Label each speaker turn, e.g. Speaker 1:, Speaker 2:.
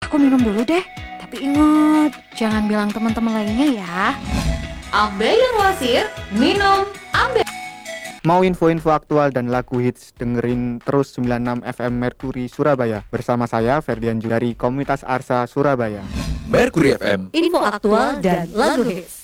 Speaker 1: Aku minum dulu deh. Tapi ingat, jangan bilang teman-teman lainnya ya.
Speaker 2: Ambe yang wasir, minum ambe.
Speaker 3: Mau info-info aktual dan lagu hits, dengerin terus 96 FM Mercury Surabaya. Bersama saya Ferdian dari Komunitas Arsa Surabaya.
Speaker 4: Mercury FM.
Speaker 2: Info aktual dan lagu hits.